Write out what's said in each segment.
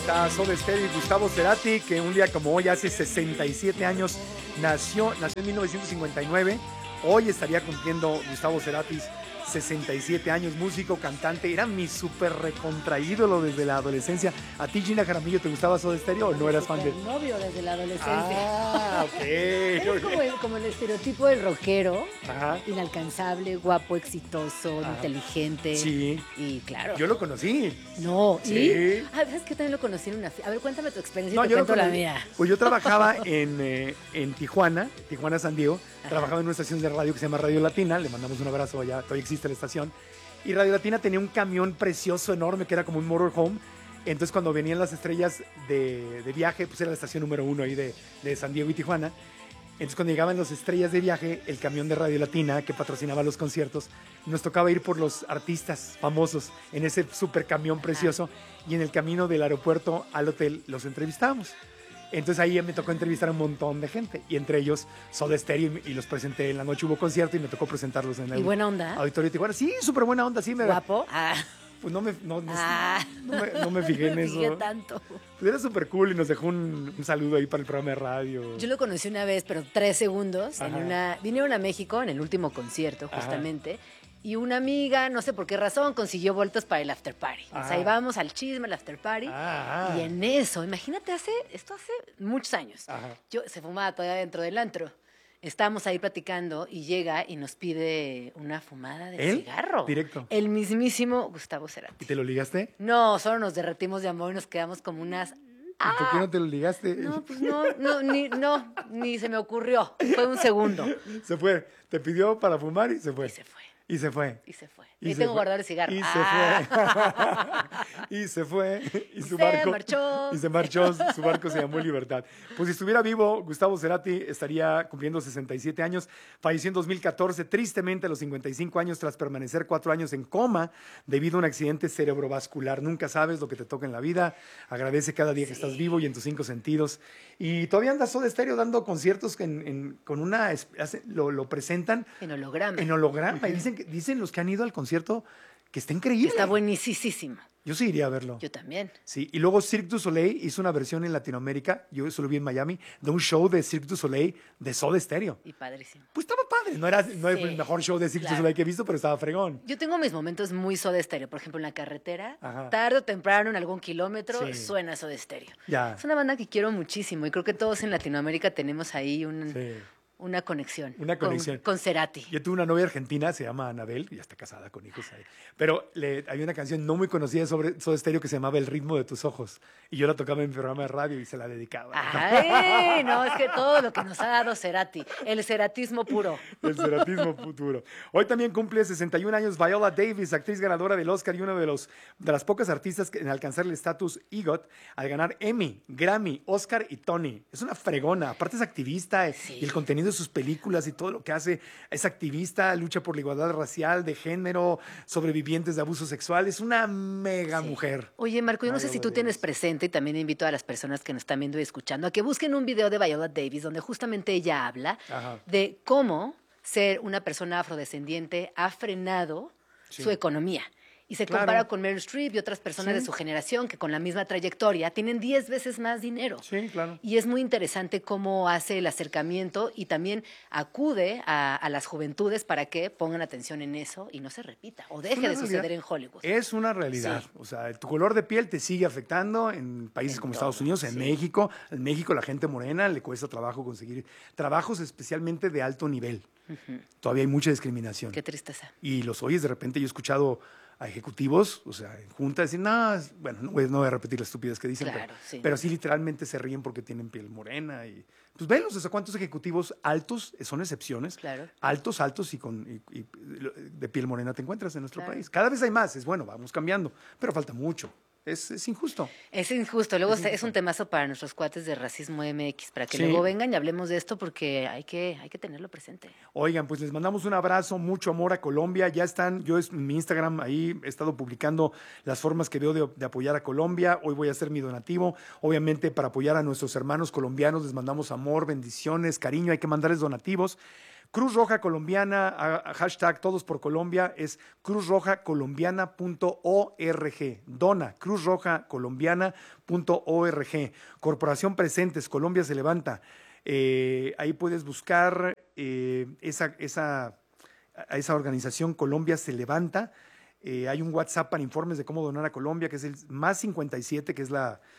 está Soda Stereo y Gustavo Cerati, que un día como hoy, hace 67 años, nació en 1959. Hoy estaría cumpliendo Gustavo Cerati 67 años, músico, cantante. Era mi súper recontraídolo desde la adolescencia. ¿A ti, Gina Jaramillo, te gustaba Soda Stereo o no eras fan de...? Novio desde la adolescencia. Ah, ok. Era como el estereotipo del rockero. Ajá. Inalcanzable, guapo, exitoso, inteligente. Sí. Y claro. Yo lo conocí. No, Sí. ¿y? Ah, ¿sabes qué? También lo conocí en una... A ver, cuéntame tu experiencia y te yo cuento lo la conocí. mía. Pues yo trabajaba en Tijuana, San Diego. Trabajaba en una estación de radio que se llama Radio Latina. Le mandamos un abrazo allá, todavía existe la estación. Y Radio Latina tenía un camión precioso, enorme, que era como un motorhome. Entonces, cuando venían las estrellas de viaje, pues era la estación número 1 ahí de San Diego y Tijuana. Entonces, cuando llegaban las estrellas de viaje, el camión de Radio Latina, que patrocinaba los conciertos, nos tocaba ir por los artistas famosos en ese super camión precioso. Y en el camino del aeropuerto al hotel los entrevistábamos. Entonces ahí me tocó entrevistar a un montón de gente, y entre ellos Soda Stereo, y los presenté en la noche, hubo concierto y me tocó presentarlos en el ¿Y buena onda? Auditorio de Tijuana. Sí, súper buena onda, sí. ¿Guapo? Ah. Pues no me fijé en No me eso. fijé tanto. Pues era súper cool y nos dejó un saludo ahí para el programa de radio. Yo lo conocí una vez, pero 3 segundos. Ajá. Vinieron a México en el último concierto, Ajá. justamente. Y una amiga, no sé por qué razón, consiguió boletos para el after party. O sea, Ajá. íbamos al chisme, al after party. Ajá. Y en eso, imagínate, esto hace muchos años. Ajá. Se fumaba todavía dentro del antro. Estábamos ahí platicando y llega y nos pide una fumada de ¿Él? cigarro. Directo. El mismísimo Gustavo Cerati. ¿Y te lo ligaste? No, solo nos derretimos de amor y nos quedamos como unas... ¿Y por qué no te lo ligaste? No, pues ni se me ocurrió. Fue un segundo. Se fue. Te pidió para fumar y se fue. Y se fue. Y se fue. Y se fue. Y Ahí se tengo fue. guardado el cigarro. Y Ah. se fue. Y se fue. Y su Se barco. marchó. Y se marchó. Su barco se llamó Libertad. Pues si estuviera vivo, Gustavo Cerati estaría cumpliendo 67 años. Falleció en 2014, tristemente a los 55 años, tras permanecer 4 años en coma debido a un accidente cerebrovascular. Nunca sabes lo que te toca en la vida. Agradece cada día que estás vivo y en tus 5 sentidos. Y todavía anda Soda Stereo dando conciertos con una... Lo presentan En holograma. en holograma. Y dicen los que han ido al concierto que está increíble. Está buenísimo. Yo sí iría a verlo. Yo también. Sí, y luego Cirque du Soleil hizo una versión en Latinoamérica, yo solo vi en Miami, de un show de Cirque du Soleil de Soda Stereo. Y padrísimo. Pues estaba padre, no es Sí, el mejor show de Cirque du claro. Soleil que he visto, pero estaba fregón. Yo tengo mis momentos muy Soda Stereo. Por ejemplo, en la carretera, Ajá. tarde o temprano, en algún kilómetro, Sí. suena Soda Stereo. Ya. Es una banda que quiero muchísimo y creo que todos en Latinoamérica tenemos ahí Sí. una conexión. Una conexión. Con Cerati. Yo tuve una novia argentina, se llama Anabel, y ya está casada con hijos ahí. Pero había una canción no muy conocida sobre Soda Stereo que se llamaba El ritmo de tus ojos. Y yo la tocaba en mi programa de radio y se la dedicaba. Ay, no, es que todo lo que nos ha dado Cerati, el ceratismo puro. El ceratismo futuro. Hoy también cumple 61 años Viola Davis, actriz ganadora del Oscar y una de las pocas artistas en alcanzar el estatus EGOT al ganar Emmy, Grammy, Oscar y Tony. Es una fregona. Aparte es activista Sí. y el contenido de sus películas y todo lo que hace. Es activista, lucha por la igualdad racial, de género, sobrevivientes de abuso sexual. Es una mega Sí. mujer. Oye, Marco, yo no sé Viola si tú Davis. tienes presente, y también invito a las personas que nos están viendo y escuchando, a que busquen un video de Viola Davis donde justamente ella habla Ajá. de cómo ser una persona afrodescendiente ha frenado Sí. su economía. Y se Claro. compara con Meryl Streep y otras personas Sí. de su generación que con la misma trayectoria tienen 10 veces más dinero. Sí, claro. Y es muy interesante cómo hace el acercamiento y también acude a las juventudes para que pongan atención en eso y no se repita o deje una de realidad. suceder en Hollywood. Es una realidad. Sí. O sea, tu color de piel te sigue afectando en países En como todo, Estados Unidos, en sí. México. En México la gente morena le cuesta trabajo conseguir trabajos especialmente de alto nivel. Todavía hay mucha discriminación. Qué tristeza. Y los oyes de repente. Yo he escuchado a ejecutivos, o sea, en junta, decir, no, bueno, no voy a repetir las estúpidas que dicen, Claro, sí. pero sí literalmente se ríen porque tienen piel morena. Y pues velos, o sea, cuántos ejecutivos altos, son excepciones, Claro. altos y de piel morena te encuentras en nuestro Claro. país. Cada vez hay más, es bueno, vamos cambiando, pero falta mucho. Es injusto. Es injusto. Luego Es es injusto. un temazo para nuestros cuates de Racismo MX, para que Sí. luego vengan y hablemos de esto porque hay que tenerlo presente. Oigan, pues les mandamos un abrazo, mucho amor a Colombia. Ya están, yo en mi Instagram ahí he estado publicando las formas que veo de apoyar a Colombia. Hoy voy a hacer mi donativo. Obviamente para apoyar a nuestros hermanos colombianos les mandamos amor, bendiciones, cariño. Hay que mandarles donativos. Cruz Roja Colombiana, hashtag Todos por Colombia, es cruzrojacolombiana.org. Dona, cruzrojacolombiana.org. Corporación Presentes, Colombia se levanta. Ahí puedes buscar esa organización Colombia se levanta. Hay un WhatsApp para informes de cómo donar a Colombia, que es el más 57, que es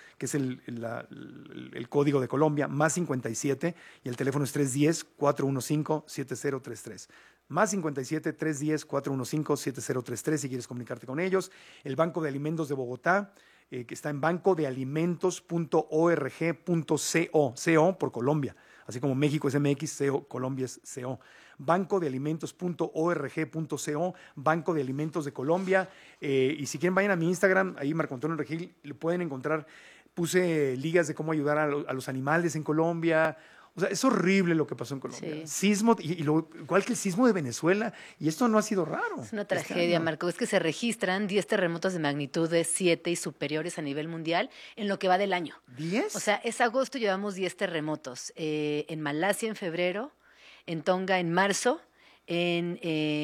el código de Colombia, más 57, y el teléfono es 310-415-7033. Más 57 310-415-7033 si quieres comunicarte con ellos. El Banco de Alimentos de Bogotá, que está en bancodealimentos.org.co, CO por Colombia, así como México es MX, CO, Colombia es CO. bancodealimentos.org.co, Banco de Alimentos de Colombia. Y si quieren, vayan a mi Instagram, ahí Marco Antonio Regil, le pueden encontrar. Puse ligas de cómo ayudar a los animales en Colombia. O sea, es horrible lo que pasó en Colombia. Sí. Sismo, igual que el sismo de Venezuela, y esto no ha sido raro. Es una tragedia, Marco. Es que se registran 10 terremotos de magnitud de 7 y superiores a nivel mundial en lo que va del año. ¿10? O sea, es agosto, llevamos 10 terremotos. En Malasia en febrero, en Tonga en marzo, en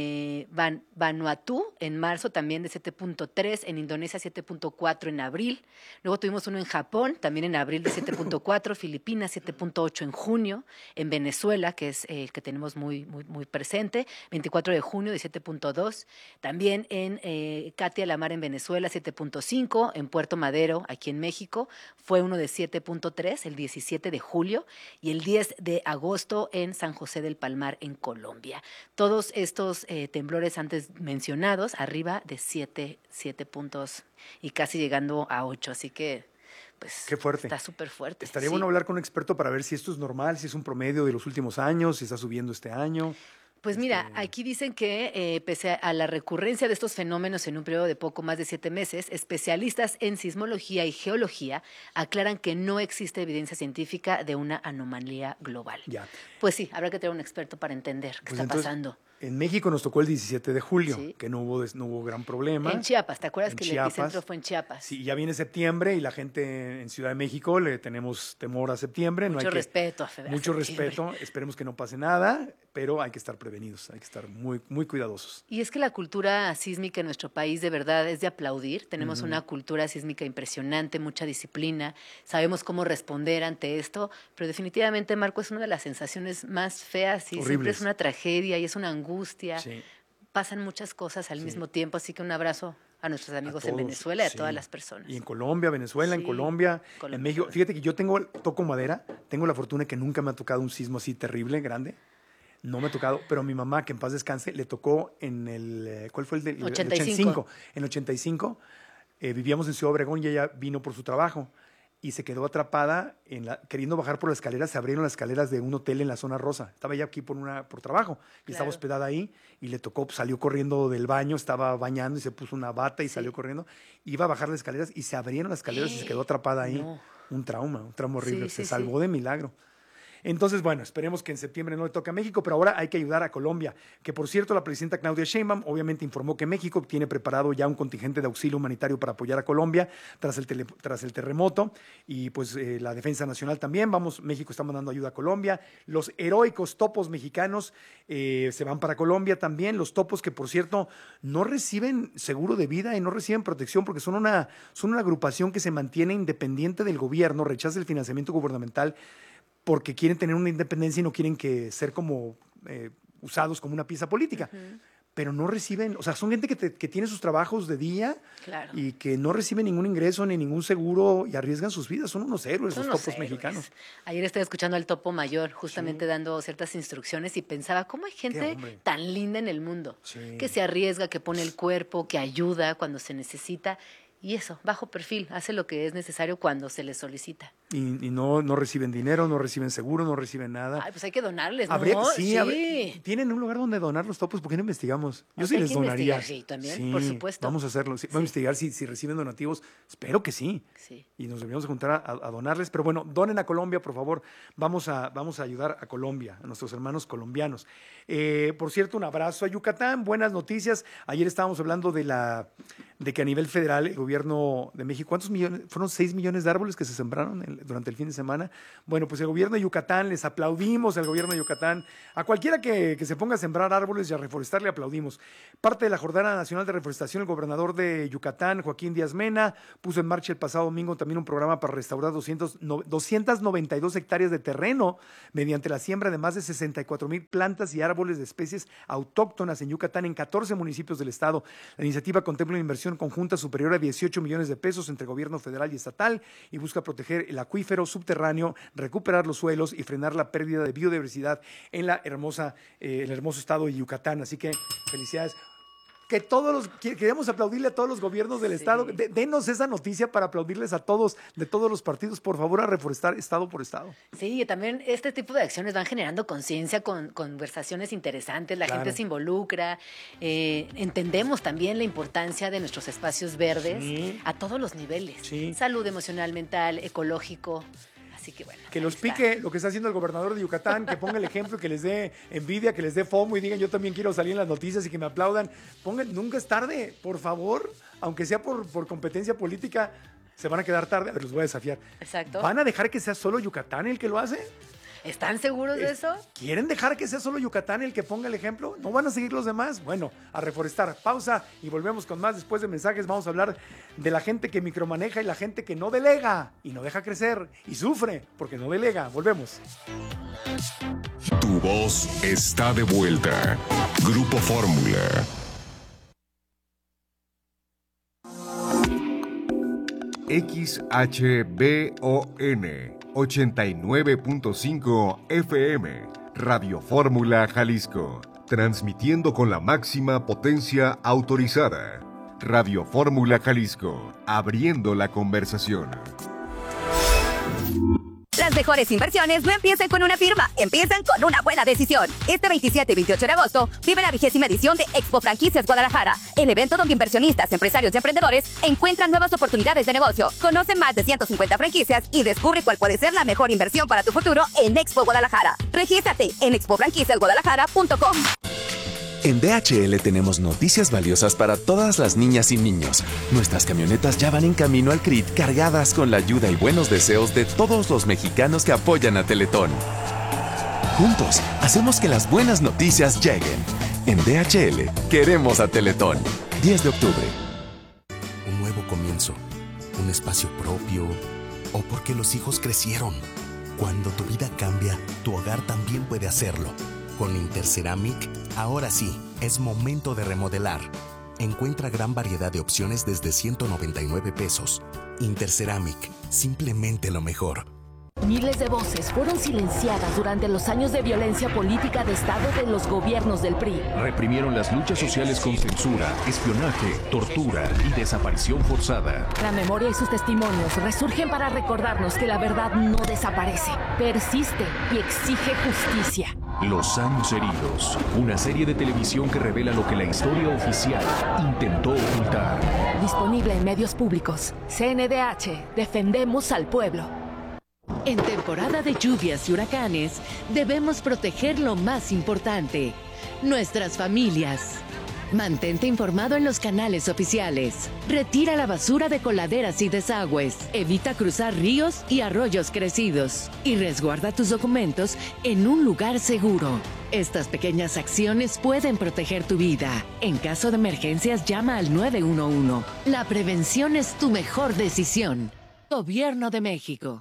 Vanuatu en marzo también de 7.3, en Indonesia 7.4 en abril. Luego tuvimos uno en Japón, también en abril de 7.4, Filipinas 7.8 en junio, en Venezuela, que es el que tenemos muy presente, 24 de junio de 7.2, también en Catia la Mar en Venezuela 7.5, en Puerto Madero, aquí en México, fue uno de 7.3, el 17 de julio, y el 10 de agosto en San José del Palmar, en Colombia. Todos estos temblores antes mencionados, arriba de 7 puntos y casi llegando a 8, así que pues qué fuerte. Está súper fuerte. Estaría bueno hablar con un experto para ver si esto es normal, si es un promedio de los últimos años, si está subiendo este año. Pues mira, aquí dicen que pese a la recurrencia de estos fenómenos en un periodo de poco más de 7 meses, especialistas en sismología y geología aclaran que no existe evidencia científica de una anomalía global. Ya. Pues sí, habrá que tener un experto para entender qué está pasando. En México nos tocó el 17 de julio, sí, que no hubo gran problema. En Chiapas, ¿te acuerdas que el epicentro fue en Chiapas? Sí, ya viene septiembre y la gente en Ciudad de México le tenemos temor a septiembre. Mucho respeto a Mucho respeto, esperemos que no pase nada, pero hay que estar prevenidos, hay que estar muy, muy cuidadosos. Y es que la cultura sísmica en nuestro país de verdad es de aplaudir. Tenemos una cultura sísmica impresionante, mucha disciplina, sabemos cómo responder ante esto, pero definitivamente, Marco, es una de las sensaciones más feas y siempre es una tragedia y es una angustia. Sí. Pasan muchas cosas al mismo tiempo, así que un abrazo a nuestros amigos en Venezuela y a todas las personas. Y en Colombia, Venezuela, en Colombia, en México. Fíjate que yo toco madera, tengo la fortuna que nunca me ha tocado un sismo así terrible, grande. No me ha tocado, pero a mi mamá, que en paz descanse, le tocó en el, ¿cuál fue el del 85? En el 85, vivíamos en Ciudad Obregón y ella vino por su trabajo y se quedó atrapada queriendo bajar por las escaleras. Se abrieron las escaleras de un hotel en la zona rosa. Estaba ella aquí por trabajo y estaba hospedada ahí y le tocó, salió corriendo del baño, estaba bañando y se puso una bata y salió corriendo. Iba a bajar las escaleras y se abrieron las escaleras y se quedó atrapada ahí. No. Un trauma horrible. Se salvó de milagro. Entonces, bueno, esperemos que en septiembre no le toque a México, pero ahora hay que ayudar a Colombia, que por cierto la presidenta Claudia Sheinbaum obviamente informó que México tiene preparado ya un contingente de auxilio humanitario para apoyar a Colombia tras el terremoto y pues la Defensa Nacional también. México está mandando ayuda a Colombia. Los heroicos topos mexicanos se van para Colombia también. Los topos que por cierto no reciben seguro de vida y no reciben protección porque son una agrupación que se mantiene independiente del gobierno, rechaza el financiamiento gubernamental, porque quieren tener una independencia y no quieren ser como usados como una pieza política. Pero no reciben, o sea, son gente que tiene sus trabajos de día y que no reciben ningún ingreso ni ningún seguro y arriesgan sus vidas. Son unos héroes los topos mexicanos. Ayer estaba escuchando al Topo Mayor, justamente dando ciertas instrucciones y pensaba, ¿cómo hay gente tan linda en el mundo? Que se arriesga, que pone el cuerpo, que ayuda cuando se necesita. Y eso, bajo perfil, hace lo que es necesario cuando se les solicita. Y no reciben dinero, no reciben seguro, no reciben nada. Ay, pues hay que donarles, ¿no? Tienen un lugar donde donar los topos, ¿por qué no investigamos? Yo sí les donaría. Sí, también, por supuesto. Vamos a hacerlo. Vamos a investigar si reciben donativos. Espero que sí. Y nos deberíamos juntar a donarles. Pero bueno, donen a Colombia, por favor. Vamos a ayudar a Colombia, a nuestros hermanos colombianos. Por cierto, un abrazo a Yucatán. Buenas noticias. Ayer estábamos hablando de que a nivel federal el gobierno gobierno de México. ¿Cuántos millones? Fueron 6 millones de árboles que se sembraron durante el fin de semana. Bueno, pues el gobierno de Yucatán, les aplaudimos al gobierno de Yucatán. A cualquiera que se ponga a sembrar árboles y a reforestar, le aplaudimos. Parte de la Jornada Nacional de Reforestación, el gobernador de Yucatán, Joaquín Díaz Mena, puso en marcha el pasado domingo también un programa para restaurar 292 hectáreas de terreno mediante la siembra de más de 64,000 plantas y árboles de especies autóctonas en Yucatán en 14 municipios del estado. La iniciativa contempla una inversión conjunta superior a 18 millones de pesos entre gobierno federal y estatal y busca proteger el acuífero subterráneo, recuperar los suelos y frenar la pérdida de biodiversidad en el hermoso estado de Yucatán. Así que felicidades. Queremos aplaudirle a todos los gobiernos del estado. Denos esa noticia para aplaudirles a todos, de todos los partidos, por favor, a reforestar estado por estado. Sí, también este tipo de acciones van generando conciencia con conversaciones interesantes, la gente se involucra, entendemos también la importancia de nuestros espacios verdes a todos los niveles, salud emocional, mental, ecológico. Así que bueno. Que los pique lo que está haciendo el gobernador de Yucatán, que ponga el ejemplo, que les dé envidia, que les dé FOMO y digan yo también quiero salir en las noticias y que me aplaudan. Nunca es tarde, por favor, aunque sea por competencia política, se van a quedar tarde. A ver, los voy a desafiar. Exacto. ¿Van a dejar que sea solo Yucatán el que lo hace? ¿Están seguros de eso? ¿Quieren dejar que sea solo Yucatán el que ponga el ejemplo? ¿No van a seguir los demás? Bueno, a reforestar. Pausa y volvemos con más después de mensajes. Vamos a hablar de la gente que micromaneja y la gente que no delega y no deja crecer y sufre porque no delega. Volvemos. Tu voz está de vuelta. Grupo Fórmula. XHBON 89.5 FM, Radio Fórmula Jalisco, transmitiendo con la máxima potencia autorizada. Radio Fórmula Jalisco, abriendo la conversación. Las mejores inversiones no empiezan con una firma, empiezan con una buena decisión. Este 27 y 28 de agosto vive la 20ª edición de Expo Franquicias Guadalajara, el evento donde inversionistas, empresarios y emprendedores encuentran nuevas oportunidades de negocio. Conoce más de 150 franquicias y descubre cuál puede ser la mejor inversión para tu futuro en Expo Guadalajara. Regístrate en expofranquiciasguadalajara.com. En DHL tenemos noticias valiosas para todas las niñas y niños. Nuestras camionetas ya van en camino al CRIT cargadas con la ayuda y buenos deseos de todos los mexicanos que apoyan a Teletón. Juntos, hacemos que las buenas noticias lleguen. En DHL, queremos a Teletón. 10 de octubre. Un nuevo comienzo, un espacio propio, o porque los hijos crecieron. Cuando tu vida cambia, tu hogar también puede hacerlo. Con Interceramic, ahora sí, es momento de remodelar. Encuentra gran variedad de opciones desde 199 pesos. Interceramic, simplemente lo mejor. Miles de voces fueron silenciadas durante los años de violencia política de Estado de los gobiernos del PRI. Reprimieron las luchas sociales con censura, espionaje, tortura y desaparición forzada. La memoria y sus testimonios resurgen para recordarnos que la verdad no desaparece, persiste y exige justicia. Los años heridos, una serie de televisión que revela lo que la historia oficial intentó ocultar. Disponible en medios públicos. CNDH, defendemos al pueblo. En temporada de lluvias y huracanes, debemos proteger lo más importante, nuestras familias. Mantente informado en los canales oficiales. Retira la basura de coladeras y desagües. Evita cruzar ríos y arroyos crecidos. Y resguarda tus documentos en un lugar seguro. Estas pequeñas acciones pueden proteger tu vida. En caso de emergencias, llama al 911. La prevención es tu mejor decisión. Gobierno de México.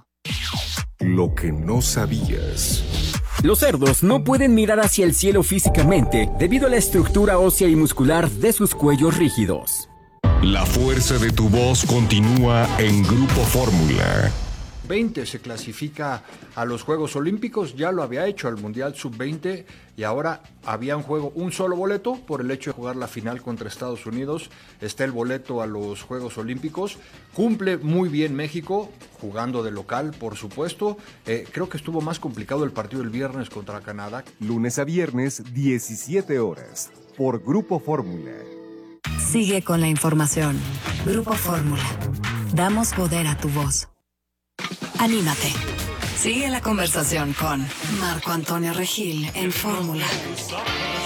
Lo que no sabías. Los cerdos no pueden mirar hacia el cielo físicamente debido a la estructura ósea y muscular de sus cuellos rígidos. La fuerza de tu voz continúa en Grupo Fórmula. 20 se clasifica a los Juegos Olímpicos, ya lo había hecho al Mundial Sub-20 y ahora había un solo boleto por el hecho de jugar la final contra Estados Unidos. Está el boleto a los Juegos Olímpicos. Cumple muy bien México, jugando de local, por supuesto. Creo que estuvo más complicado el partido el viernes contra Canadá. Lunes a viernes, 17 horas, por Grupo Fórmula. Sigue con la información. Grupo Fórmula. Damos poder a tu voz. Anímate. Sigue la conversación con Marco Antonio Regil en Fórmula.